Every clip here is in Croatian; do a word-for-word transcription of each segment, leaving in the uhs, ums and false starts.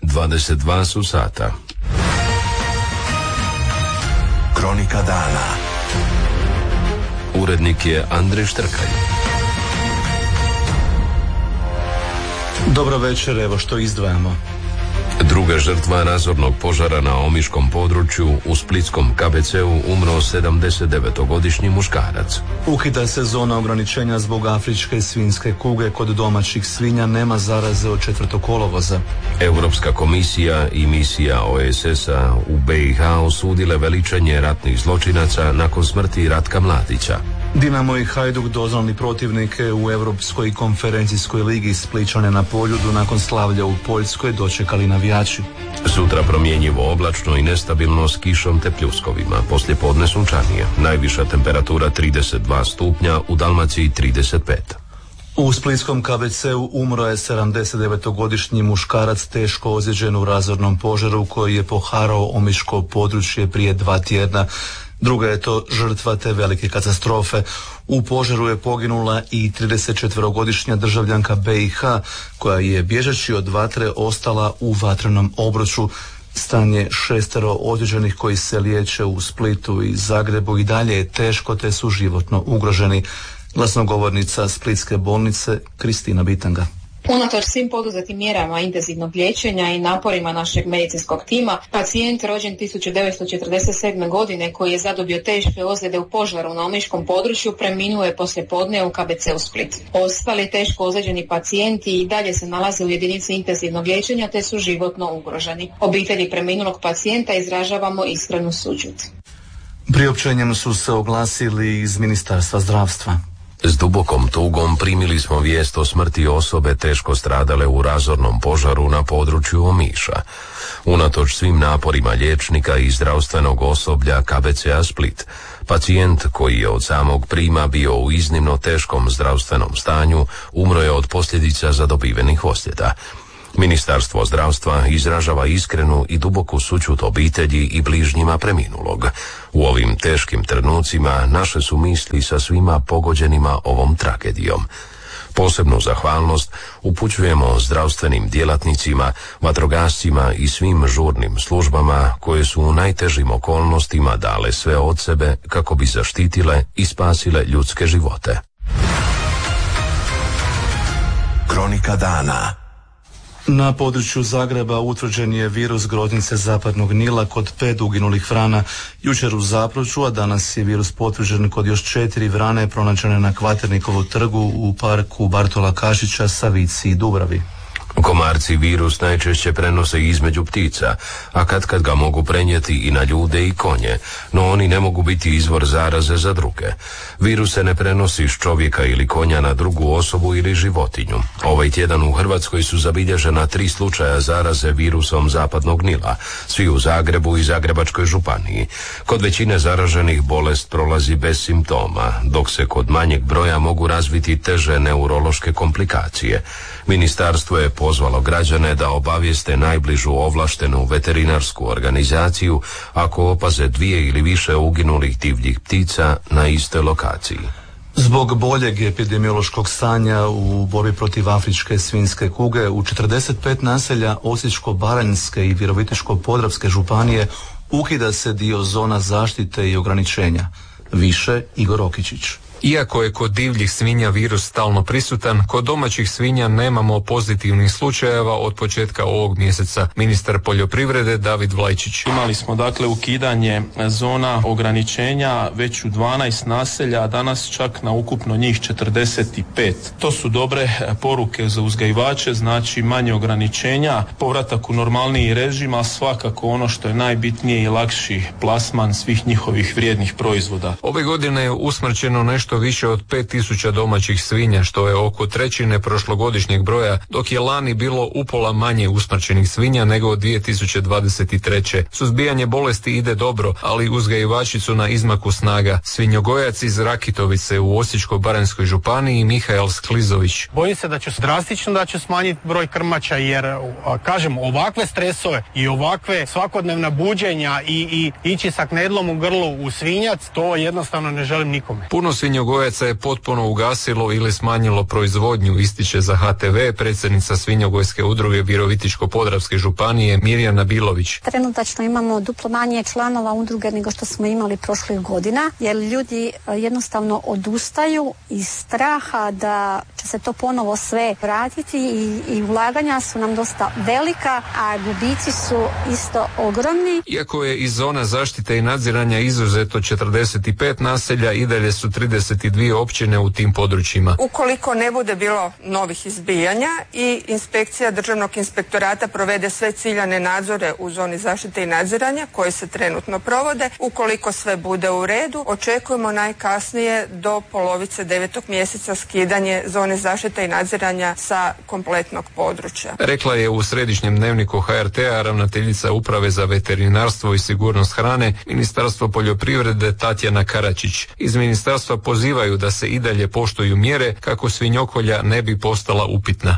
dvadeset dva su sata. Kronika dana. Urednik je Andrej Štrkalj. Dobro večer, evo što izdvajamo. Druga žrtva razornog požara na omiškom području u splitskom K B C-u umro sedamdesetdevetogodišnji muškarac. Ukida se zona ograničenja zbog afričke svinjske kuge, kod domaćih svinja nema zaraze od četvrtog kolovoza. Europska komisija i misija O E S S-a u B i H osudile veličanje ratnih zločinaca nakon smrti Ratka Mladića. Dinamo i Hajduk doznali protivnike u Europskoj konferencijskoj ligi. Splićane na Poljudu nakon slavlja u Poljskoj dočekali navijači. Sutra promjenjivo oblačno i nestabilno s kišom te pljuskovima. Poslije podne sunčanije. Najviša temperatura trideset dva stupnja, u Dalmaciji trideset pet. U splitskom K B C-u umro je sedamdesetdevetogodišnji muškarac teško ozlijeđen u razornom požaru koji je poharao omiško područje prije dva tjedna. Druga je to žrtva te velike katastrofe. U požaru je poginula i tridesetčetverogodišnja državljanka B i H koja je bježeći od vatre ostala u vatrenom obroču. Stanje šestero ozlijeđenih koji se liječe u Splitu i Zagrebu i dalje je teško te su životno ugroženi. Glasnogovornica Splitske bolnice Kristina Bitanga. Unatoč svim poduzetim mjerama intenzivnog liječenja i naporima našeg medicinskog tima, pacijent rođen tisuću devetsto četrdeset sedme. godine koji je zadobio teške ozljede u požaru na omiškom području preminuo je poslijepodne u K B C u Split. Ostali teško ozlijeđeni pacijenti i dalje se nalaze u jedinici intenzivnog liječenja te su životno ugroženi. Obitelji preminulog pacijenta izražavamo iskrenu sućut. Priopćenjem su se oglasili iz Ministarstva zdravstva. S dubokom tugom primili smo vijest o smrti osobe teško stradale u razornom požaru na području Omiša. Unatoč svim naporima liječnika i zdravstvenog osoblja K B C-a Split, pacijent koji je od samog prima bio u iznimno teškom zdravstvenom stanju umro je od posljedica zadobivenih ozljeda. Ministarstvo zdravstva izražava iskrenu i duboku sućut obitelji i bližnjima preminulog. U ovim teškim trenucima naše su misli sa svima pogođenima ovom tragedijom. Posebnu zahvalnost upućujemo zdravstvenim djelatnicima, vatrogascima i svim žurnim službama koje su u najtežim okolnostima dale sve od sebe kako bi zaštitile i spasile ljudske živote. Kronika dana. Na području Zagreba utvrđen je virus groznice zapadnog Nila kod pet uginulih vrana. Jučer u Zaproču, a danas je virus potvrđen kod još četiri vrane pronađene na Kvaternikovu trgu u parku Bartola Kašića, Savici i Dubravi. Komarci virus najčešće prenose između ptica, a katkad ga mogu prenijeti i na ljude i konje, no oni ne mogu biti izvor zaraze za druge. Virus se ne prenosi s čovjeka ili konja na drugu osobu ili životinju. Ovaj tjedan u Hrvatskoj su zabilježena tri slučaja zaraze virusom zapadnog Nila, svi u Zagrebu i Zagrebačkoj županiji. Kod većine zaraženih bolest prolazi bez simptoma, dok se kod manjeg broja mogu razviti teže neurološke komplikacije. Ministarstvo je pozvalo građane da obavijeste najbližu ovlaštenu veterinarsku organizaciju ako opaze dvije ili više uginulih divljih ptica na istoj lokaciji. Zbog boljeg epidemiološkog stanja u borbi protiv afričke svinjske kuge u četrdeset pet naselja Osječko-baranjske i Virovitičko-podravske županije ukida se dio zona zaštite i ograničenja. Više Igor Okičić. Iako je kod divljih svinja virus stalno prisutan, kod domaćih svinja nemamo pozitivnih slučajeva od početka ovog mjeseca. Ministar poljoprivrede David Vlajčić. Imali smo dakle ukidanje zona ograničenja već u dvanaest naselja, a danas čak na ukupno njih četrdeset pet. To su dobre poruke za uzgajivače, znači manje ograničenja, povratak u normalniji režim, a svakako ono što je najbitnije i lakši plasman svih njihovih vrijednih proizvoda. Ove godine je usmrćeno nešto više od pet tisuća domaćih svinja, što je oko trećine prošlogodišnjeg broja, dok je lani bilo upola manje usmrćenih svinja nego od dvije tisuće dvadeset treće. Suzbijanje bolesti ide dobro, ali uzgajivači su na izmaku snaga. Svinjogojac iz Rakitovice u Osječko-baranjskoj županiji Mihael Sklizović. Bojim se da će drastično da će smanjiti broj krmača, jer kažem, ovakve stresove i ovakve svakodnevna buđenja i, i ići sa knedlom u grlu u svinjac, to jednostavno ne želim nikome. Puno svinjogojaca svinjogojaca je potpuno ugasilo ili smanjilo proizvodnju, ističe za H T V predsjednica Svinjogojske udruge Virovitičko-podravske županije Mirjana Bilović. Trenutačno imamo duplo manje članova udruge nego što smo imali prošlih godina, jer ljudi jednostavno odustaju iz straha da će se to ponovo sve vratiti i, i ulaganja su nam dosta velika, a gubici su isto ogromni. Iako je iz zona zaštite i nadziranja izuzeto četrdeset pet naselja, i dalje su trideset dvije općine u tim područjima. Ukoliko ne bude bilo novih izbijanja i inspekcija Državnog inspektorata provede sve ciljane nadzore u zoni zaštite i nadziranja koji se trenutno provode, ukoliko sve bude u redu, očekujemo najkasnije do polovice devetog mjeseca skidanje zone zaštite i nadziranja sa kompletnog područja. Rekla je u središnjem dnevniku H R T-a ravnateljica Uprave za veterinarstvo i sigurnost hrane Ministarstvo poljoprivrede Tatjana Karačić. Iz ministarstva pozivaju da se i dalje poštuju mjere kako svinjokolja ne bi postala upitna.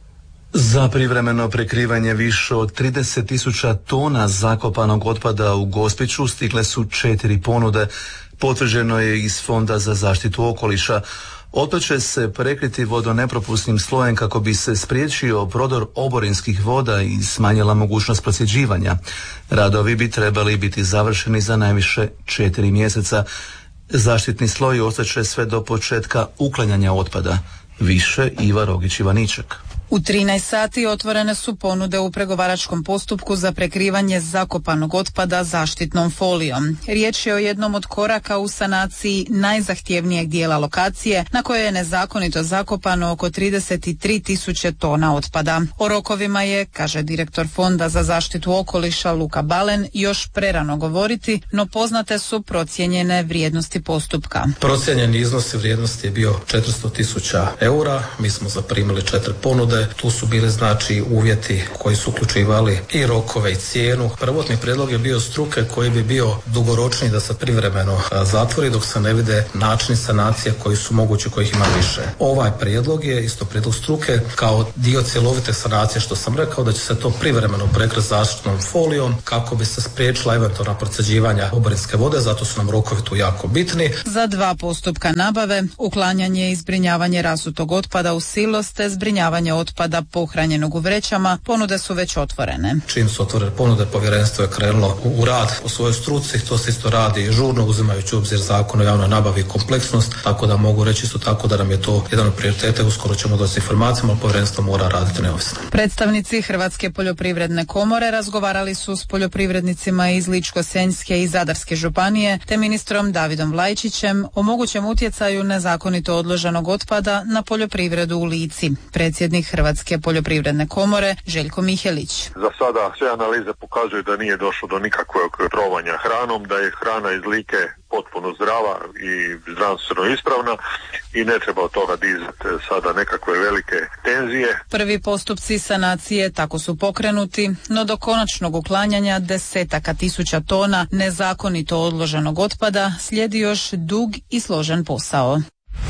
Za privremeno prekrivanje više od trideset tisuća tona zakopanog otpada u Gospiću stigle su četiri ponude. Potvrđeno je iz Fonda za zaštitu okoliša. Otpad će se prekriti vodonepropusnim slojem kako bi se spriječio prodor oborinskih voda i smanjila mogućnost procjeđivanja. Radovi bi trebali biti završeni za najviše četiri mjeseca. Zaštitni sloj ostaće sve do početka uklanjanja otpada. Više Iva Rogić-Ivaniček. U trinaest sati otvorene su ponude u pregovaračkom postupku za prekrivanje zakopanog otpada zaštitnom folijom. Riječ je o jednom od koraka u sanaciji najzahtjevnijeg dijela lokacije na kojoj je nezakonito zakopano oko trideset tri tisuće tona otpada. O rokovima je, kaže direktor Fonda za zaštitu okoliša Luka Balen, još prerano govoriti, no poznate su procijenjene vrijednosti postupka. Procijenjeni iznos vrijednosti je bio četiristo tisuća eura, mi smo zaprimili četiri ponude. Tu su bili znači uvjeti koji su uključivali i rokove i cijenu. Prvotni prijedlog je bio struke koji bi bio dugoročniji da se privremeno zatvori dok se ne vide načini sanacije koji su mogući, kojih ima više. Ovaj prijedlog je isto prijedlog struke kao dio cjelovite sanacije, što sam rekao da će se to privremeno prekriti zaštitnom folijom kako bi se spriječila eventualna procjeđivanja oborinske vode, zato su nam rokovi tu jako bitni. Za dva postupka nabave, uklanjanje i zbrinjavanje rasutog otpada u silos te zbrinjavanje otpada otpada pohranjenog u vrećama, ponude su već otvorene. Čim su otvorene ponude, povjerenstvo je krenulo u, u rad u svojoj struci, to se isto radi žurno uzimajući u obzir Zakon o javnoj nabavi i kompleksnost, tako da mogu reći isto tako da nam je to jedan od prioriteta, uskoro ćemo doći s informacijama, ali povjerenstvo mora raditi neovisno. Predstavnici Hrvatske poljoprivredne komore razgovarali su s poljoprivrednicima iz Ličko-senjske i Zadarske županije te ministrom Davidom Vlajčićem o mogućem utjecaju nezakonito odloženog otpada na poljoprivredu u Lici. Predsjednik Hrvatske poljoprivredne komore Željko Mihelić. Za sada sve analize pokazuju da nije došlo do nikakvog trovanja hranom, da je hrana iz Like potpuno zdrava i zdravstveno ispravna i ne treba od toga dizati sada nekakve velike tenzije. Prvi postupci sanacije tako su pokrenuti, no do konačnog uklanjanja desetaka tisuća tona nezakonito odloženog otpada slijedi još dug i složen posao.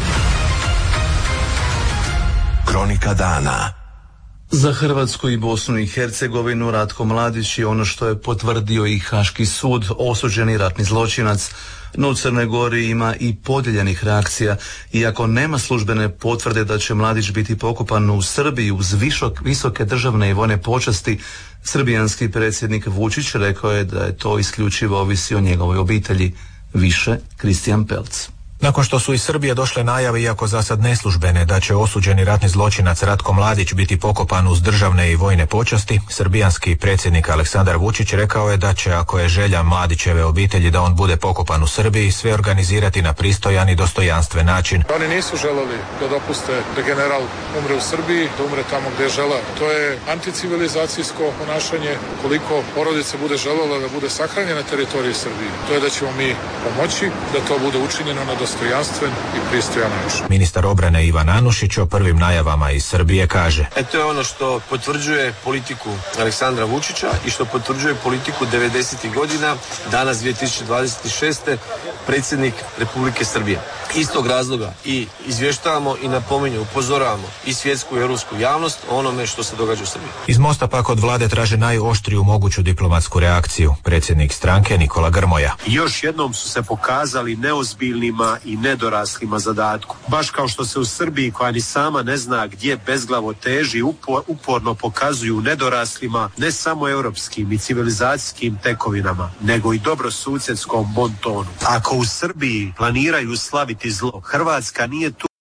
Kronika dana. Za Hrvatsku i Bosnu i Hercegovinu Ratko Mladić je ono što je potvrdio i Haški sud, osuđeni ratni zločinac. No u Crnoj Gori ima i podijeljenih reakcija. Iako nema službene potvrde da će Mladić biti pokopan u Srbiji uz višok, visoke državne i vojne počasti, srbijanski predsjednik Vučić rekao je da je to isključivo ovisi o njegovoj obitelji. Više Kristijan Pelc. Nakon što su iz Srbije došle najave, iako za sad neslužbene, da će osuđeni ratni zločinac Ratko Mladić biti pokopan uz državne i vojne počasti, srbijanski predsjednik Aleksandar Vučić rekao je da će, ako je želja Mladićeve obitelji da on bude pokopan u Srbiji, sve organizirati na pristojan i dostojanstven način. Oni nisu želeli da dopuste da general umre u Srbiji, da umre tamo gdje je želeo. To je anticivilizacijsko ponašanje. Koliko porodice bude želela da bude sahranjena na teritoriji Srbije, to je da ćemo mi pomoći da to bude učinjeno na dostojanstven i pristojan način. Ministar obrane Ivan Anušić o prvim najavama iz Srbije kaže: E to je ono što potvrđuje politiku Aleksandra Vučića i što potvrđuje politiku devedesetih godina, danas dvije tisuće dvadeset šeste predsjednik Republike Srbije. Istog razloga i izvještavamo i napominju, upozoravamo i svjetsku i europsku javnost o onome što se događa u Srbiji. Iz Mosta pak od vlade traže najoštriju moguću diplomatsku reakciju. Predsjednik stranke Nikola Grmoja: Još jednom su se pokazali neozbiljnima i nedoraslima zadatku. Baš kao što se u Srbiji, koja ni sama ne zna gdje bezglavo teži, uporno pokazuju nedoraslima ne samo europskim i civilizacijskim tekovinama, nego i dobrosusjedskom bon tonu. Ako u Srbiji planiraju slaviti zlo, Hrvatska nije tu.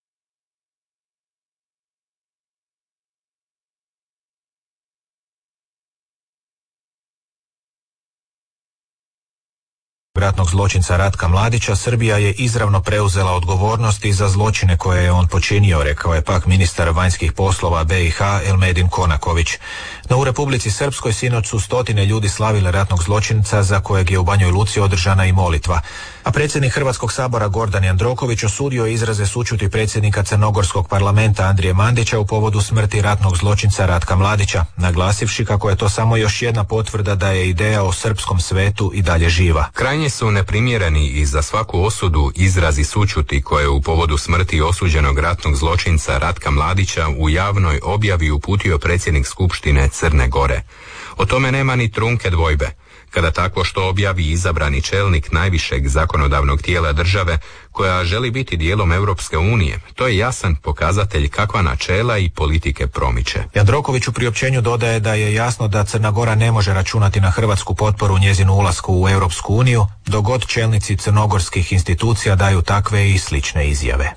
ratnog zločinca Ratka Mladića, Srbija je izravno preuzela odgovornosti za zločine koje je on počinio, rekao je pak ministar vanjskih poslova B i H Elmedin Konaković. No u Republici Srpskoj sinoć su stotine ljudi slavile ratnog zločinca za kojeg je u Banjoj Luci održana i molitva. A predsjednik Hrvatskog sabora Gordan Jandroković osudio izraze sućuti predsjednika Crnogorskog parlamenta Andrije Mandića u povodu smrti ratnog zločinca Ratka Mladića, naglasivši kako je to samo još jedna potvrda da je ideja o srpskom svetu i dalje živa. Krajnje su neprimjereni i za svaku osudu izrazi sućuti koje u povodu smrti osuđenog ratnog zločinca Ratka Mladića u javnoj objavi uputio predsjednik Skupštine Crne Gore. O tome nema ni trunke dvojbe. Kada takvo što objavi izabrani čelnik najvišeg zakonodavnog tijela države koja želi biti dijelom Europske unije, to je jasan pokazatelj kakva načela i politike promiče. Jandroković u priopćenju dodaje da je jasno da Crna Gora ne može računati na hrvatsku potporu njezinu ulasku u Europsku uniju, dok god čelnici crnogorskih institucija daju takve i slične izjave.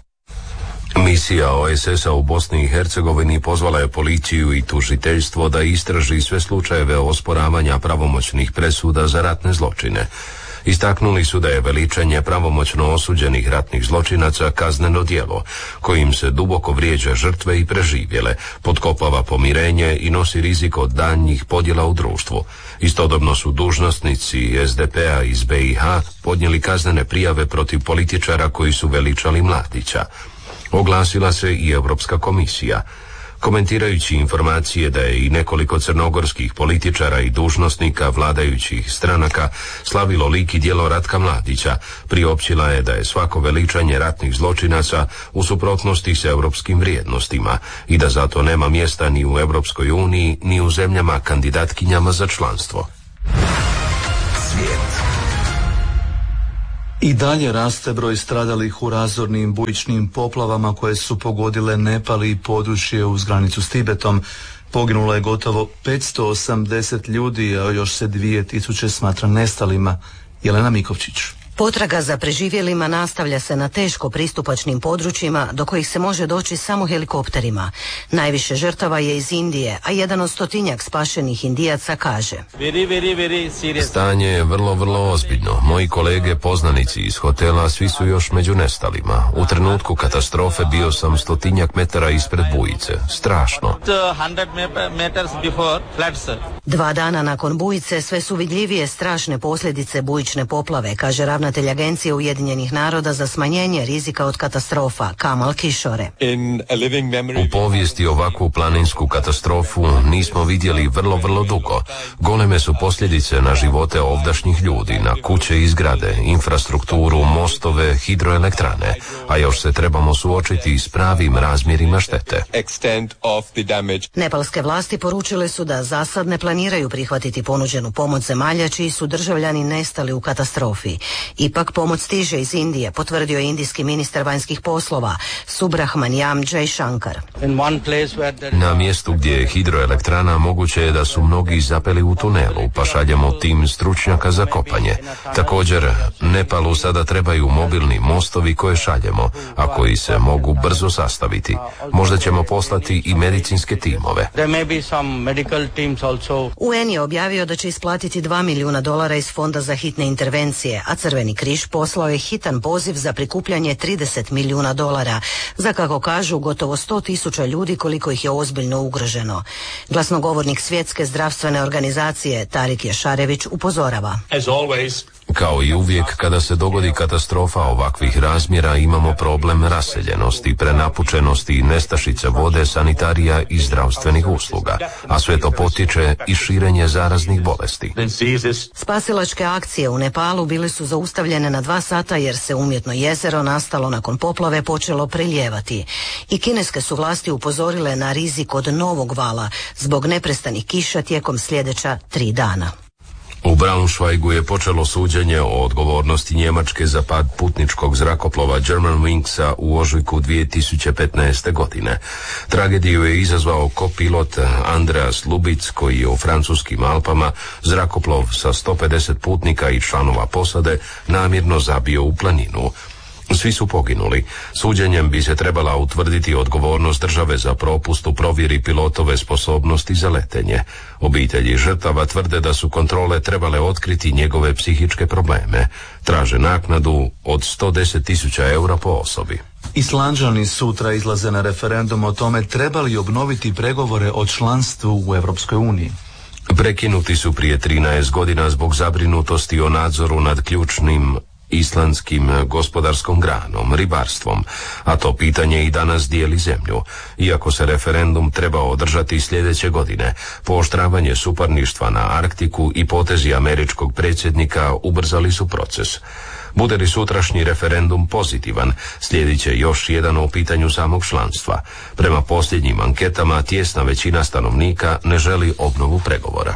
Misija O S S-a u Bosni i Hercegovini pozvala je policiju i tužiteljstvo da istraži sve slučajeve osporavanja pravomoćnih presuda za ratne zločine. Istaknuli su da je veličanje pravomoćno osuđenih ratnih zločinaca kazneno djelo, kojim se duboko vrijeđa žrtve i preživjele, potkopava pomirenje i nosi rizik od daljnjih podjela u društvu. Istodobno su dužnosnici S D P-a iz B i H podnijeli kaznene prijave protiv političara koji su veličali Mladića. Oglasila se i Europska komisija. Komentirajući informacije da je i nekoliko crnogorskih političara i dužnosnika vladajućih stranaka slavilo lik i djelo Ratka Mladića, priopćila je da je svako veličanje ratnih zločinaca u suprotnosti s europskim vrijednostima i da zato nema mjesta ni u Europskoj uniji ni u zemljama kandidatkinjama za članstvo. Svijet. I dalje raste broj stradalih u razornim bujičnim poplavama koje su pogodile Nepal i područje uz granicu s Tibetom. Poginulo je gotovo petsto osamdeset ljudi, a još se dvije tisuće smatra nestalima. Jelena Mikovčić. Potraga za preživjelima nastavlja se na teško pristupačnim područjima do kojih se može doći samo helikopterima. Najviše žrtava je iz Indije, a jedan od stotinjak spašenih Indijaca kaže: Very, very, very stanje je vrlo, vrlo ozbiljno. Moji kolege poznanici iz hotela svi su još među nestalima. U trenutku katastrofe bio sam stotinjak metara ispred bujice. Strašno. Dva dana nakon bujice sve su vidljivije strašne posljedice bujične poplave, kaže ravnatelj Agencije Ujedinjenih naroda za smanjenje rizika od katastrofa Kamal Kishore. U povijesti ovakvu planinsku katastrofu nismo vidjeli vrlo, vrlo dugo. Goleme su posljedice na živote ovdašnjih ljudi, na kuće i zgrade, infrastrukturu, mostove, hidroelektrane, a još se trebamo suočiti s pravim razmjerima štete. Nepalske vlasti poručile su da za sad ne planiraju prihvatiti ponuđenu pomoć zemalja čiji su državljani nestali u katastrofi. Ipak pomoć stiže iz Indije, potvrdio je indijski ministar vanjskih poslova Subrahmanyam Jaishankar. Na mjestu gdje je hidroelektrana moguće je da su mnogi zapeli u tunelu, pa šaljemo tim stručnjaka za kopanje. Također, Nepalu sada trebaju mobilni mostovi koje šaljemo, a koji se mogu brzo sastaviti. Možda ćemo poslati i medicinske timove. U N je objavio da će isplatiti dva milijuna dolara iz Fonda za hitne intervencije, a Crveni križ poslao je hitan poziv za prikupljanje trideset milijuna dolara, za kako kažu gotovo sto tisuća ljudi koliko ih je ozbiljno ugroženo. Glasnogovornik Svjetske zdravstvene organizacije Tarik Jašarević upozorava: Kao i uvijek, kada se dogodi katastrofa ovakvih razmjera, imamo problem raseljenosti, prenapučenosti i nestašice vode, sanitarija i zdravstvenih usluga, a sve to potiče i širenje zaraznih bolesti. Spasilačke akcije u Nepalu bile su zaustavljene na dva sata jer se umjetno jezero nastalo nakon poplave počelo prelijevati. I kineske su vlasti upozorile na rizik od novog vala zbog neprestanih kiša tijekom sljedeća tri dana. U Braunschweigu je počelo suđenje o odgovornosti Njemačke za pad putničkog zrakoplova Germanwingsa u ožujku dvije tisuće petnaeste. godine. Tragediju je izazvao kopilot Andreas Lubitz, koji je u francuskim Alpama zrakoplov sa sto pedeset putnika i članova posade namjerno zabio u planinu. Svi su poginuli. Suđenjem bi se trebala utvrditi odgovornost države za propust u provjeri pilotove sposobnosti za letenje. Obitelji žrtava tvrde da su kontrole trebale otkriti njegove psihičke probleme. Traže naknadu od sto deset tisuća eura po osobi. Islanđani sutra izlaze na referendum o tome trebali obnoviti pregovore o članstvu u Europskoj uniji. Prekinuti su prije trinaest godina zbog zabrinutosti o nadzoru nad ključnim islandskim gospodarskom granom, ribarstvom, a to pitanje i danas dijeli zemlju. Iako se referendum treba održati sljedeće godine, pooštravanje suparništva na Arktiku i potezi američkog predsjednika ubrzali su proces. Bude li sutrašnji referendum pozitivan, slijedit će još jedan o pitanju samog članstva. Prema posljednjim anketama, tijesna većina stanovnika ne želi obnovu pregovora.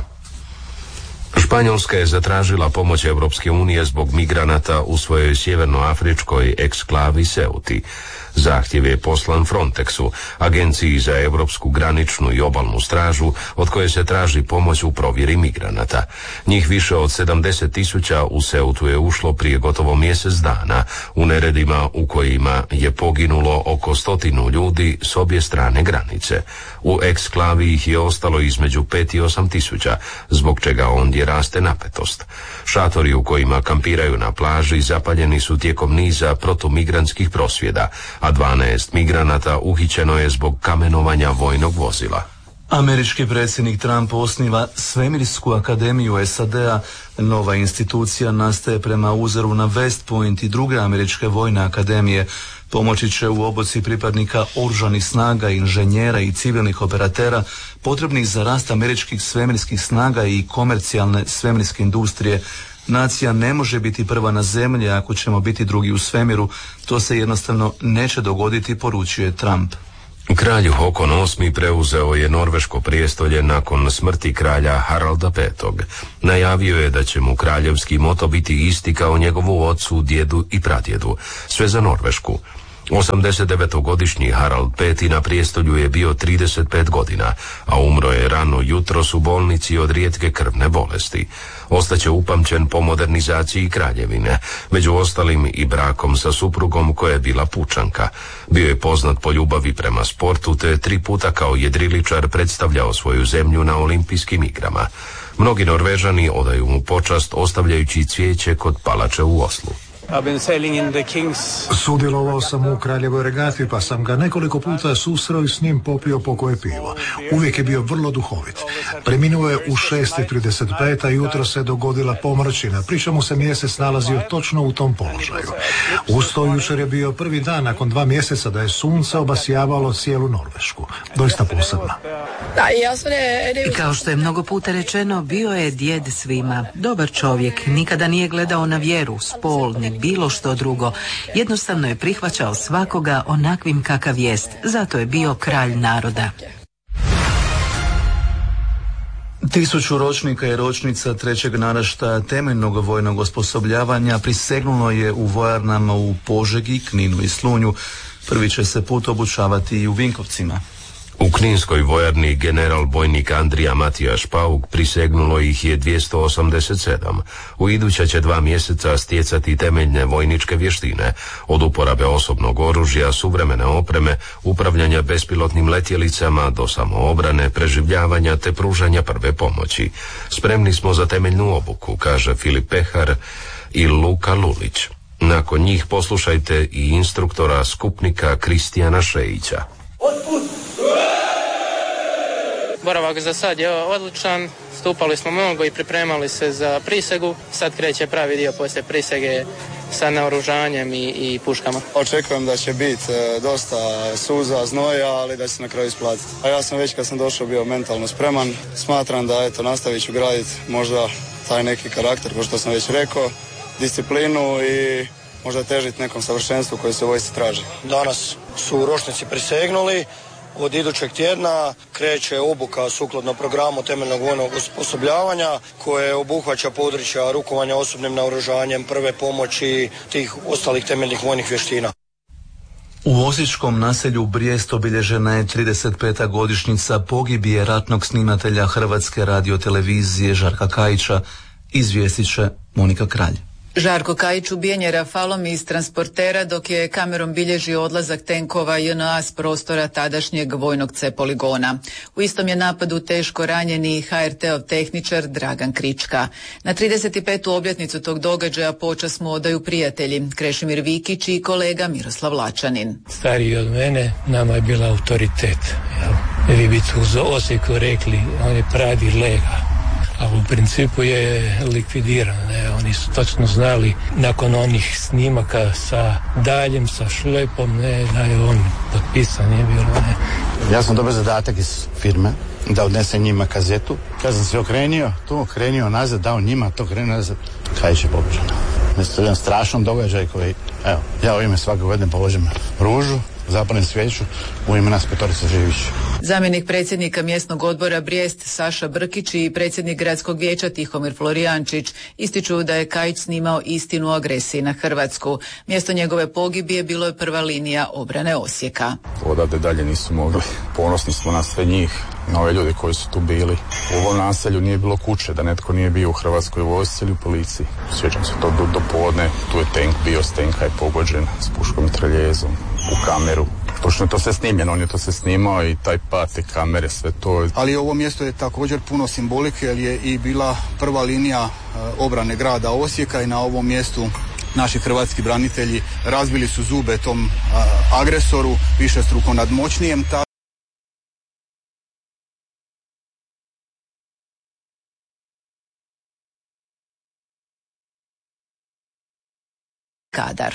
Španjolska je zatražila pomoć Europske unije zbog migranata u svojoj sjevernoafričkoj eksklavi Ceuti. Zahtjev je poslan Frontexu, agenciji za europsku graničnu i obalnu stražu, od koje se traži pomoć u provjeri migranata. Njih više od sedamdeset tisuća u Ceutu je ušlo prije gotovo mjesec dana, u neredima u kojima je poginulo oko stotinu ljudi s obje strane granice. U eksklavi ih je ostalo između pet i osam tisuća, zbog čega ondje raste napetost. Šatori u kojima kampiraju na plaži zapaljeni su tijekom niza protumigrantskih prosvjeda, a dvanaest migranata uhićeno je zbog kamenovanja vojnog vozila. Američki predsjednik Trump osniva Svemirsku akademiju S A D-a. Nova institucija nastaje prema uzoru na West Point i druge američke vojne akademije. Pomoći će u obuci pripadnika oružanih snaga, inženjera i civilnih operatera potrebnih za rast američkih svemirskih snaga i komercijalne svemirske industrije. Nacija ne može biti prva na zemlji ako ćemo biti drugi u svemiru. To se jednostavno neće dogoditi, poručuje Trump. Kralj Håkon osmi preuzeo je norveško prijestolje nakon smrti kralja Haralda petog. Najavio je da će mu kraljevski moto biti isti kao njegovu ocu, djedu i pradjedu. Sve za Norvešku. osamdesetdevetogodišnji Harald peti na prijestolju je bio trideset pet godina, a umro je rano jutros u bolnici od rijetke krvne bolesti. Ostaće upamćen po modernizaciji kraljevine, među ostalim i brakom sa suprugom koja je bila pučanka. Bio je poznat po ljubavi prema sportu, te tri puta kao jedriličar predstavljao svoju zemlju na olimpijskim igrama. Mnogi Norvežani odaju mu počast ostavljajući cvijeće kod palače u Oslu. Sudjelovao sam u kraljevoj regati, pa sam ga nekoliko puta susreo i s njim popio pokoje pivo. Uvijek je bio vrlo duhovit. Preminuo je u šest i trideset pet, a jutro se dogodila pomrčina, pri čemu se mjesec nalazio točno u tom položaju. Uz to jučer je bio prvi dan nakon dva mjeseca da je sunce obasjavalo cijelu Norvešku. Doista posebno. Kao što je mnogo puta rečeno, bio je djed svima. Dobar čovjek, nikada nije gledao na vjeru, spol, ni bilo što drugo. Jednostavno je prihvaćao svakoga onakvim kakav jest. Zato je bio kralj naroda. Tisuću ročnika i ročnica trećeg naraštaja temeljnog vojnog osposobljavanja prisegnulo je u vojarnama u Požegi, Kninu i Slunju. Prvi će se put obučavati i u Vinkovcima. U kninskoj vojarni general bojnik Andrija Matijaš Pauk prisegnulo ih je dvjesto osamdeset sedam. U iduća će dva mjeseca stjecati temeljne vojničke vještine, od uporabe osobnog oružja, suvremene opreme, upravljanja bespilotnim letjelicama do samoobrane, preživljavanja te pružanja prve pomoći. Spremni smo za temeljnu obuku, kaže Filip Pehar i Luka Lulić. Nakon njih poslušajte i instruktora skupnika Kristijana Šejića. Boravak za sad je odličan, stupali smo mnogo i pripremali se za prisegu. Sad kreće pravi dio poslije prisege sa naoružanjem i, i puškama. Očekujem da će biti e, dosta suza, znoja, ali da će se na kraju isplatiti. A ja sam već kad sam došao bio mentalno spreman. Smatram da eto, nastavit ću graditi možda taj neki karakter, kao što sam već rekao, disciplinu i možda težiti nekom savršenstvu koje se u vojsci traži. Danas su ročnici prisegnuli. od idućeg tjedna kreće obuka sukladno programu temeljnog vojnog osposobljavanja koje obuhvaća područja rukovanja osobnim naoružanjem, prve pomoći, tih ostalih temeljnih vojnih vještina. U osječkom naselju Brijest obilježena je trideset peta godišnjica pogibije ratnog snimatelja Hrvatske radiotelevizije Žarka Kajića, izvijestit će Monika Kralj. Žarko Kajić ubijen je rafalom iz transportera dok je kamerom bilježio odlazak tenkova J N A s prostora tadašnjeg vojnog C poligona. U istom je napadu teško ranjeni H R T-ov tehničar Dragan Krička. Na trideset petu obljetnicu tog događaja počast mu odaju prijatelji Krešimir Vikić i kolega Miroslav Lačanin. Stariji od mene, nama je bila autoritet. Jel? Vi bi tu u Osijeku rekli, on je pravi lega. A u principu je likvidiran, ne? Oni su točno znali nakon onih snimaka sa daljem, sa šlepom, ne, da je on potpisan, je bilo, ne. Ja sam dobio zadatak iz firme da odnesem njima kazetu. Kad sam se okrenio, tu okrenio nazad, dao njima, to okrenio nazad, Kajić je pobeđen. Mislim, to je jedan strašan događaj koji, evo, ja u ime svake godine položim ružu, zapalim svijeću, u ime nas petorica živić. Zamjenik predsjednika mjesnog odbora Brijest Saša Brkić i predsjednik gradskog vijeća Tihomir Florijančić ističu da je Kajić snimao istinu o agresiji na Hrvatsku. Mjesto njegove pogibije bilo je prva linija obrane Osijeka. Odavde dalje nisu mogli. Ponosni smo na sve njih, na ove ljude koji su tu bili. U ovom naselju nije bilo kuće da netko nije bio u Hrvatskoj vojsci ili u policiji. Sjećam se to do, do podne, tu je tank bio, s tenka je pogođen s puškom i treljezom u kameru. Točno je to sve snimljeno, on je to sve snimao i taj pad, te kamere, sve to. Ali ovo mjesto je također puno simbolike jer je i bila prva linija e, obrane grada Osijeka i na ovom mjestu naši hrvatski branitelji razbili su zube tom e, agresoru, višestruko nadmoćnijem. Ta... Kadar.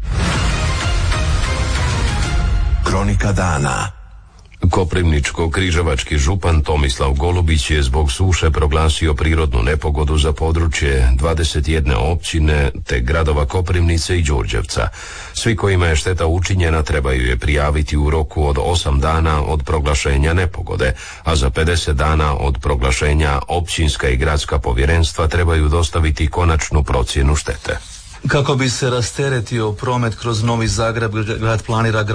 Kronika dana. Koprivničko-križevački župan Tomislav Golubić je zbog suše proglasio prirodnu nepogodu za područje dvadeset jedne općine te gradova Koprivnice i Đurđevca. Svi kojima je šteta učinjena trebaju je prijaviti u roku od osam dana od proglašenja nepogode, a za pedeset dana od proglašenja općinska i gradska povjerenstva trebaju dostaviti konačnu procjenu štete. Kako bi se rasteretio promet kroz Novi Zagreb, grad planira